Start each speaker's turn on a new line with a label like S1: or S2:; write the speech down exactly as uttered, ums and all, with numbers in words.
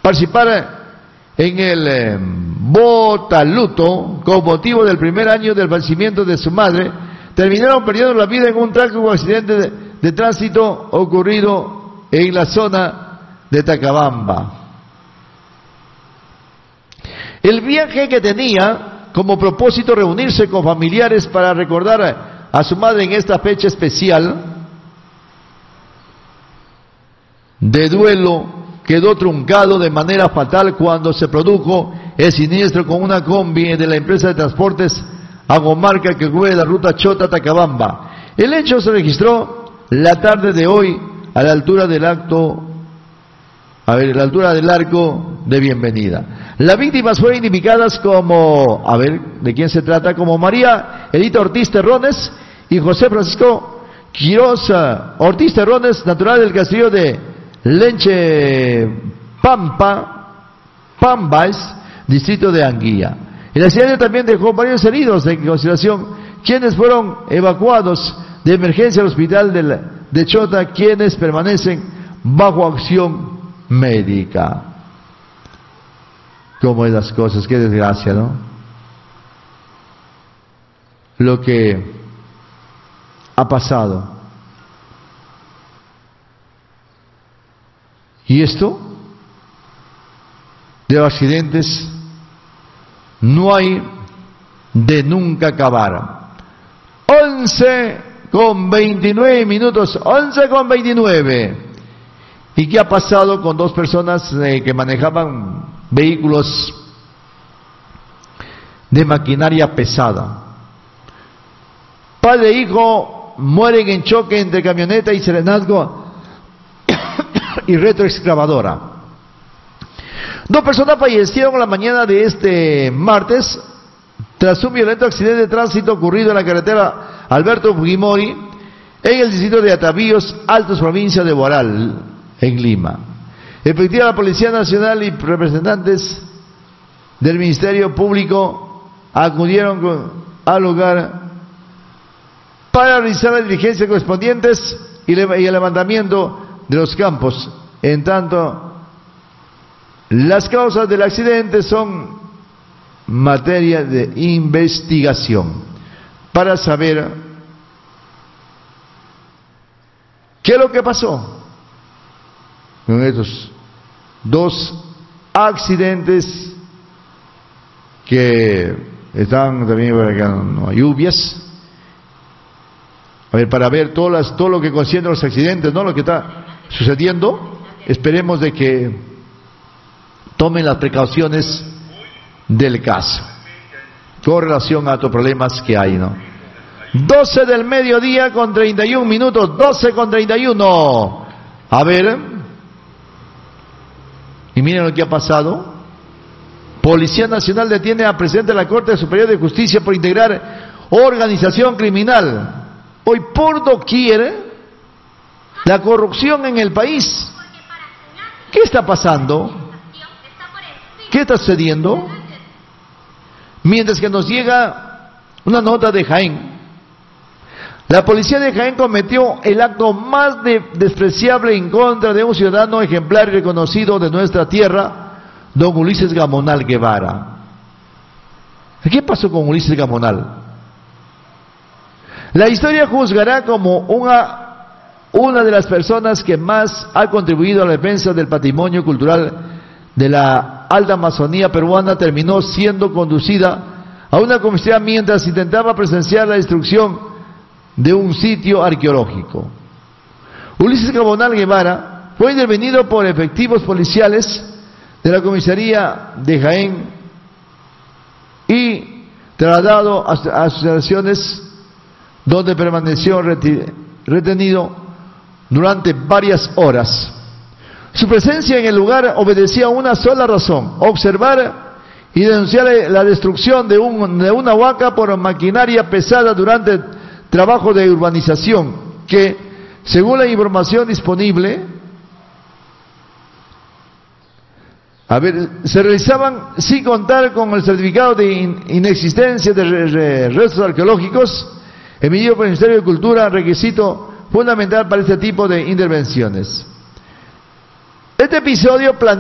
S1: participar en el eh, Botaluto con motivo del primer año del fallecimiento de su madre, terminaron perdiendo la vida en un trágico accidente de, de tránsito ocurrido en la zona de Tacabamba. El viaje que tenía como propósito reunirse con familiares para recordar a su madre en esta fecha especial de duelo quedó truncado de manera fatal cuando se produjo el siniestro con una combi de la empresa de transportes Agomarca que cubre la ruta Chota-Tacabamba. El hecho se registró la tarde de hoy a la altura del acto, a ver, a la altura del arco de bienvenida. Las víctimas fueron identificadas como, a ver, ¿de quién se trata? Como María Edita Ortiz Terrones y José Francisco Quiroz Ortiz Terrones, natural del castillo de Lenche Pampa, Pambas, distrito de Anguilla. El accidente también dejó varios heridos en consideración, quienes fueron evacuados de emergencia al hospital de, la, de Chota, quienes permanecen bajo acción médica. ¿Cómo es las cosas? Qué desgracia, ¿no? Lo que ha pasado. Y esto de los accidentes no hay de nunca acabar. once con veintinueve minutos, once con veintinueve. ¿Y qué ha pasado con dos personas eh, que manejaban vehículos de maquinaria pesada? Padre e hijo mueren en choque entre camioneta y serenazgo y retroexcavadora. Dos personas fallecieron la mañana de este martes tras un violento accidente de tránsito ocurrido en la carretera Alberto Fujimori en el distrito de Atavíos Altos, provincia de Huaral, en Lima. Efectiva la Policía Nacional y representantes del Ministerio Público acudieron al lugar para realizar las diligencias correspondientes y el levantamiento de los campos. En tanto, las causas del accidente son materia de investigación para saber qué es lo que pasó con estos dos accidentes que están también por acá, no hay lluvias. A ver, para ver todo, las, todo lo que concierne a los accidentes, ¿no? Lo que está sucediendo. Esperemos de que tomen las precauciones del caso con relación a otros problemas que hay, ¿no? doce del mediodía con treinta y un minutos, doce con treinta y uno. A ver, y miren lo que ha pasado. Policía Nacional detiene a presidente de la Corte Superior de Justicia por integrar organización criminal. Hoy por doquier la corrupción en el país. ¿Qué está pasando? ¿Qué está sucediendo? Mientras que nos llega una nota de Jaén. La policía de Jaén cometió el acto más de despreciable en contra de un ciudadano ejemplar y reconocido de nuestra tierra, don Ulises Gamonal Guevara. ¿Qué pasó con Ulises Gamonal? La historia juzgará como una una de las personas que más ha contribuido a la defensa del patrimonio cultural de la alta Amazonía peruana. Terminó siendo conducida a una comisaría mientras intentaba presenciar la destrucción de un sitio arqueológico. Ulises Gamonal Guevara fue intervenido por efectivos policiales de la comisaría de Jaén y trasladado a asociaciones donde permaneció retenido durante varias horas. Su presencia en el lugar obedecía a una sola razón: observar y denunciar la destrucción de, un, de una huaca por maquinaria pesada durante el trabajo de urbanización que, según la información disponible, a ver, se realizaban sin contar con el certificado de in, inexistencia de re, re, restos arqueológicos emitido por el Ministerio de Cultura, requisito fundamental para este tipo de intervenciones. Este episodio plantea